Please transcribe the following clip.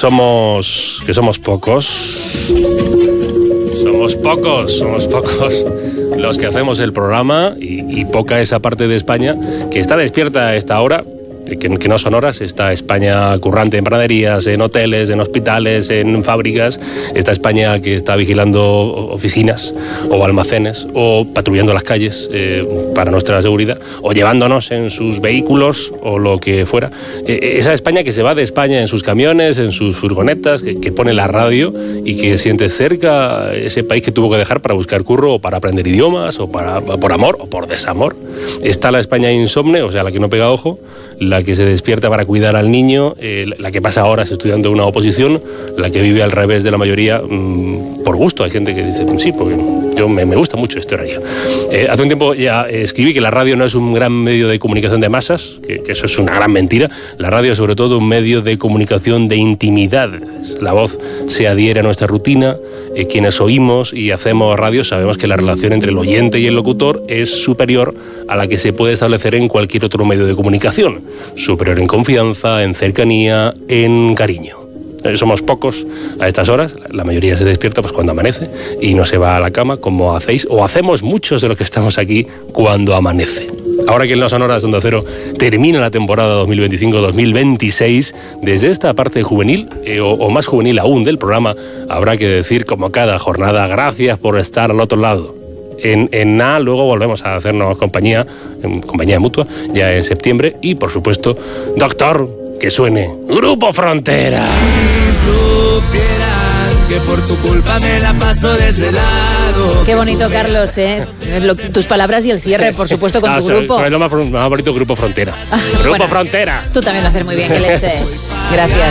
somos pocos. Somos pocos los que hacemos el programa y poca esa parte de España que está despierta a esta hora, que no son horas. Está España currante en praderías, en hoteles, en hospitales, en fábricas. Está España que está vigilando oficinas o almacenes o patrullando las calles para nuestra seguridad o llevándonos en sus vehículos o lo que fuera. Esa España que se va de España en sus camiones, en sus furgonetas, que pone la radio y que siente cerca ese país que tuvo que dejar para buscar curro o para aprender idiomas o por amor o por desamor. Está la España insomne, o sea, la que no pega ojo, la que se despierta para cuidar al niño, la que pasa horas estudiando una oposición, la que vive al revés de la mayoría por gusto. Hay gente que dice, sí, porque yo me gusta mucho este horario. Hace un tiempo ya escribí que la radio no es un gran medio de comunicación de masas, que eso es una gran mentira. La radio es sobre todo un medio de comunicación de intimidad. La voz se adhiere a nuestra rutina. Quienes oímos y hacemos radio sabemos que la relación entre el oyente y el locutor es superior a la que se puede establecer en cualquier otro medio de comunicación. Superior en confianza, en cercanía, en cariño. Somos pocos a estas horas, la mayoría se despierta pues cuando amanece y no se va a la cama como hacéis o hacemos muchos de los que estamos aquí cuando amanece. Ahora que en las sonoras de Onda Cero termina la temporada 2025-2026, desde esta parte juvenil, o más juvenil aún del programa, habrá que decir como cada jornada, gracias por estar al otro lado. En nada, luego volvemos a hacernos compañía mutua, ya en septiembre, y por supuesto, doctor, que suene Grupo Frontera. Que por tu culpa me la paso desvelado. Qué bonito, Carlos, tus palabras y el cierre, por supuesto, con tu grupo. Sobre lo más bonito, Grupo Frontera. Grupo Frontera. Tú también lo haces muy bien, que leche. Gracias.